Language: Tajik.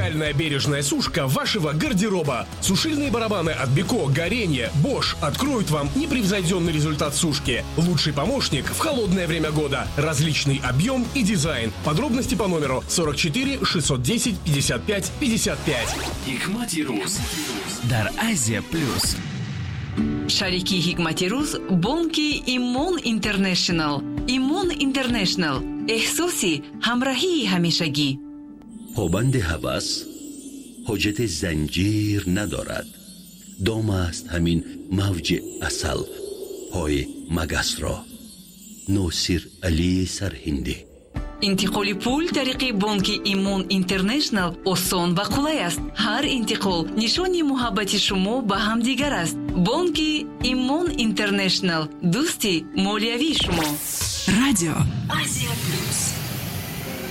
Идеальная бережная сушка вашего гардероба. Сушильные барабаны от Беко, Горение, Bosch откроют вам непревзойденный результат сушки. Лучший помощник в холодное время года. Различный объем и дизайн. Подробности по номеру 44 610 55 55. Hikmati Ruz дар Азия Плюс. Шарики Hikmati Ruz бонки Имон Интернешнл. Имон Интернешнл. احساسی همراهی همیشگی. پابند هوس حاجت زنجیر ندارد. دام است همین موج اصل پای مگس را. ناصر علی سرهندی. انتقال پول طریق بانک ایمون اینترنشنل آسان و قلای است. هر انتقال نشانی محبت شما به هم دیگر است. بانک ایمون اینترنشنل دوستی مالیوی شما. رادیو آسیا.